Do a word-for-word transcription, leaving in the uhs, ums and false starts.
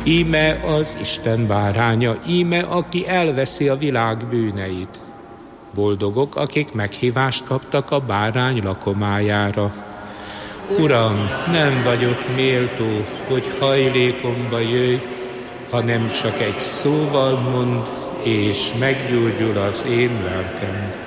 Íme az Isten báránya, íme, aki elveszi a világ bűneit. Boldogok, akik meghívást kaptak a bárány lakomájára. Uram, nem vagyok méltó, hogy hajlékomba jöjj, hanem csak egy szóval mondd, és meggyógyul az én lelkem.